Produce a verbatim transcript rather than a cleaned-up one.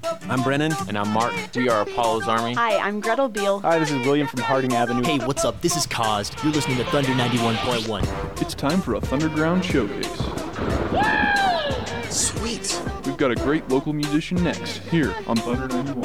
I'm Brennan. And I'm Mark. We are Apollo's Army. Hi, I'm Gretel Beal. Hi, this is William from Harding Avenue. Hey, what's up? This is Caused. You're listening to Thunder ninety-one point one. It's time for a Thunderground showcase. Sweet. We've got a great local musician next, here on Thunder ninety-one.